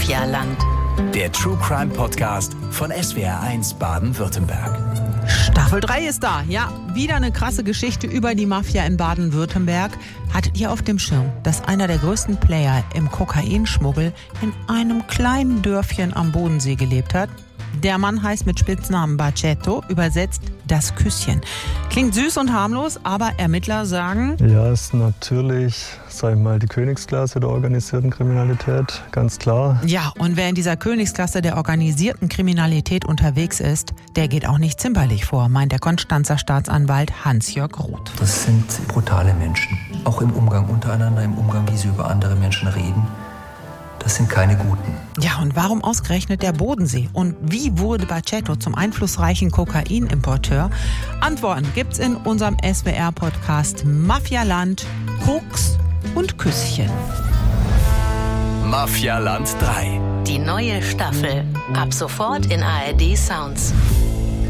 Mafialand. Der True Crime Podcast von SWR1 Baden-Württemberg. Staffel 3 ist da. Ja, wieder eine krasse Geschichte über die Mafia in Baden-Württemberg. Hattet ihr auf dem Schirm, dass einer der größten Player im Kokainschmuggel in einem kleinen Dörfchen am Bodensee gelebt hat? Der Mann heißt mit Spitznamen Bacetto, übersetzt das Küsschen. Klingt süß und harmlos, aber Ermittler sagen... Ja, ist natürlich, sag ich mal, die Königsklasse der organisierten Kriminalität, ganz klar. Ja, und wer in dieser Königsklasse der organisierten Kriminalität unterwegs ist, der geht auch nicht zimperlich vor, meint der Konstanzer Staatsanwalt Hans-Jörg Roth. Das sind brutale Menschen, auch im Umgang untereinander, im Umgang, wie sie über andere Menschen reden. Das sind keine Guten. Ja, und warum ausgerechnet der Bodensee? Und wie wurde Bacetto zum einflussreichen Kokainimporteur? Antworten gibt's in unserem SWR-Podcast Mafialand, Koks und Küsschen. Mafialand 3. Die neue Staffel. Ab sofort in ARD Sounds.